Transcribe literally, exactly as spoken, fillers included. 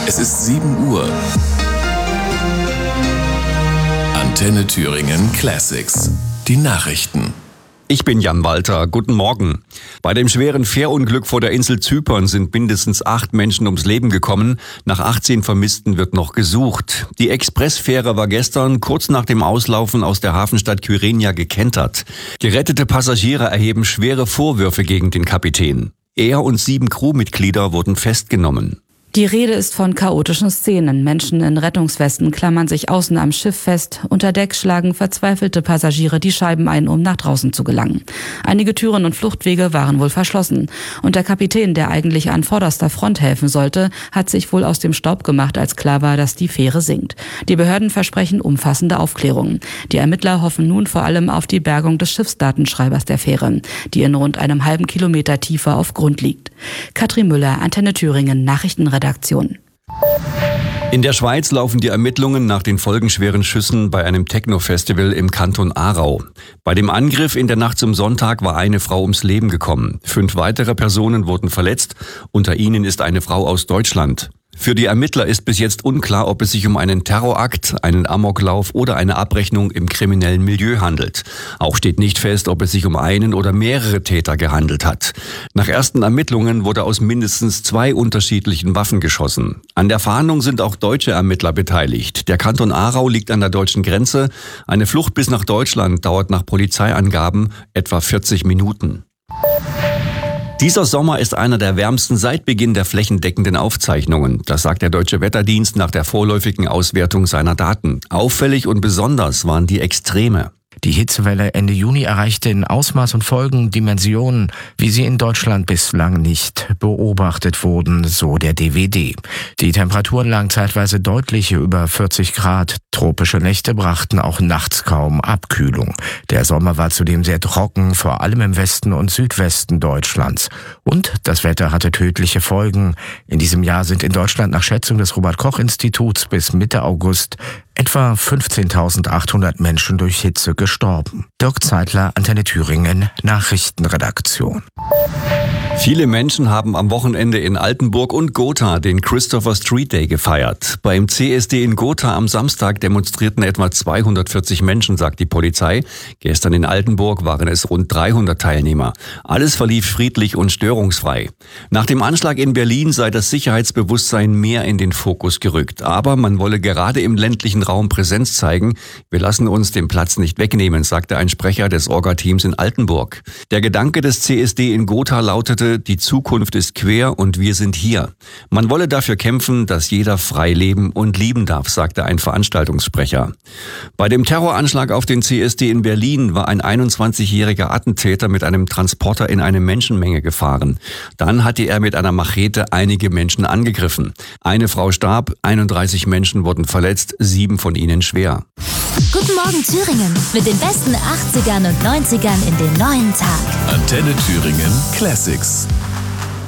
Es ist sieben Uhr. Antenne Thüringen Classics. Die Nachrichten. Ich bin Jan Walter. Guten Morgen. Bei dem schweren Fährunglück vor der Insel Zypern sind mindestens acht Menschen ums Leben gekommen. Nach achtzehn Vermissten wird noch gesucht. Die Expressfähre war gestern kurz nach dem Auslaufen aus der Hafenstadt Kyrenia gekentert. Gerettete Passagiere erheben schwere Vorwürfe gegen den Kapitän. Er und sieben Crewmitglieder wurden festgenommen. Die Rede ist von chaotischen Szenen. Menschen in Rettungswesten klammern sich außen am Schiff fest. Unter Deck schlagen verzweifelte Passagiere die Scheiben ein, um nach draußen zu gelangen. Einige Türen und Fluchtwege waren wohl verschlossen. Und der Kapitän, der eigentlich an vorderster Front helfen sollte, hat sich wohl aus dem Staub gemacht, als klar war, dass die Fähre sinkt. Die Behörden versprechen umfassende Aufklärungen. Die Ermittler hoffen nun vor allem auf die Bergung des Schiffsdatenschreibers der Fähre, die in rund einem halben Kilometer Tiefe auf Grund liegt. Katrin Müller, Antenne Thüringen, Nachrichtenredaktion. In der Schweiz laufen die Ermittlungen nach den folgenschweren Schüssen bei einem Techno-Festival im Kanton Aarau. Bei dem Angriff in der Nacht zum Sonntag war eine Frau ums Leben gekommen. Fünf weitere Personen wurden verletzt. Unter ihnen ist eine Frau aus Deutschland. Für die Ermittler ist bis jetzt unklar, ob es sich um einen Terrorakt, einen Amoklauf oder eine Abrechnung im kriminellen Milieu handelt. Auch steht nicht fest, ob es sich um einen oder mehrere Täter gehandelt hat. Nach ersten Ermittlungen wurde aus mindestens zwei unterschiedlichen Waffen geschossen. An der Fahndung sind auch deutsche Ermittler beteiligt. Der Kanton Aarau liegt an der deutschen Grenze. Eine Flucht bis nach Deutschland dauert nach Polizeiangaben etwa vierzig Minuten. Dieser Sommer ist einer der wärmsten seit Beginn der flächendeckenden Aufzeichnungen. Das sagt der Deutsche Wetterdienst nach der vorläufigen Auswertung seiner Daten. Auffällig und besonders waren die Extreme. Die Hitzewelle Ende Juni erreichte in Ausmaß und Folgen Dimensionen, wie sie in Deutschland bislang nicht beobachtet wurden, so der D W D. Die Temperaturen lagen zeitweise deutlich über vierzig Grad. Tropische Nächte brachten auch nachts kaum Abkühlung. Der Sommer war zudem sehr trocken, vor allem im Westen und Südwesten Deutschlands. Und das Wetter hatte tödliche Folgen. In diesem Jahr sind in Deutschland nach Schätzung des Robert-Koch-Instituts bis Mitte August etwa fünfzehntausendachthundert Menschen durch Hitze gestorben. Dirk Zeitler, Antenne Thüringen, Nachrichtenredaktion. Viele Menschen haben am Wochenende in Altenburg und Gotha den Christopher Street Day gefeiert. Beim C S D in Gotha am Samstag demonstrierten etwa zweihundertvierzig Menschen, sagt die Polizei. Gestern in Altenburg waren es rund dreihundert Teilnehmer. Alles verlief friedlich und störungsfrei. Nach dem Anschlag in Berlin sei das Sicherheitsbewusstsein mehr in den Fokus gerückt. Aber man wolle gerade im ländlichen Raum Präsenz zeigen. Wir lassen uns den Platz nicht wegnehmen, sagte ein Sprecher des Orga-Teams in Altenburg. Der Gedanke des C S D in Gotha lautete: Die Zukunft ist quer und wir sind hier. Man wolle dafür kämpfen, dass jeder frei leben und lieben darf, sagte ein Veranstaltungssprecher. Bei dem Terroranschlag auf den C S D in Berlin war ein einundzwanzigjähriger Attentäter mit einem Transporter in eine Menschenmenge gefahren. Dann hatte er mit einer Machete einige Menschen angegriffen. Eine Frau starb, einunddreißig Menschen wurden verletzt, sieben von ihnen schwer. Guten Morgen Thüringen mit den besten achtzigern und neunzigern in den neuen Tag. Antenne Thüringen Classics.